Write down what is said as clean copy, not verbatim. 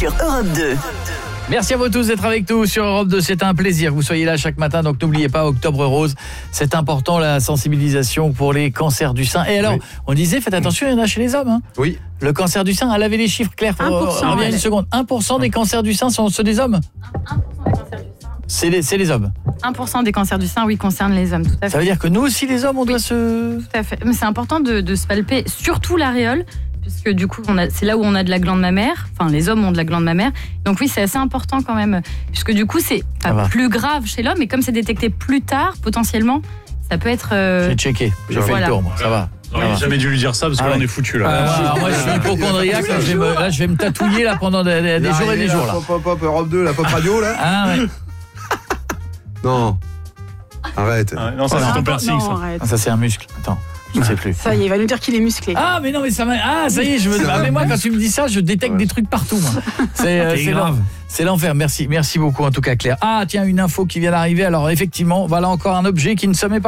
sur Europe 2. Merci à vous tous d'être avec nous sur Europe 2, c'est un plaisir que vous soyez là chaque matin, donc n'oubliez pas Octobre Rose, c'est important la sensibilisation pour les cancers du sein. Et alors, on disait faites attention, il y en a chez les hommes hein. Oui. Le cancer du sein, elle avait les chiffres Claire, 1%, revient une seconde. 1% des cancers du sein sont ceux des hommes. 1% des cancers du sein. C'est les hommes. 1% des cancers du sein, oui, concernent les hommes, tout à fait. Ça veut dire que nous aussi les hommes, on doit se... Tout à fait. Mais c'est important de se palper, surtout l'aréole, puisque du coup, c'est là où on a de la glande mammaire. Enfin, les hommes ont de la glande mammaire. Donc oui, c'est assez important quand même, puisque du coup, c'est pas plus grave chez l'homme, mais comme c'est détecté plus tard, potentiellement, ça peut être... J'ai checké, j'ai fait le tour, moi, ça va. J'aurais jamais dû lui dire ça parce que là on est foutu là. Moi je suis hypochondriaque, là je vais me tatouiller là pendant des jours et des jours là. Pop, Europe 2, la pop radio là. Ah ouais. Non. Arrête. Ah, non, ça c'est ton piercing ça. Ah, ça c'est un muscle. Attends, je ne sais plus. Ça y est, il va nous dire qu'il est musclé. Ah mais non mais ça m'a... Ah ça y est, mais moi quand tu me dis ça, je détecte des trucs partout moi. C'est grave. C'est l'enfer. Merci beaucoup en tout cas Claire. Ah tiens, une info qui vient d'arriver. Alors effectivement, voilà encore un objet qui ne se met pas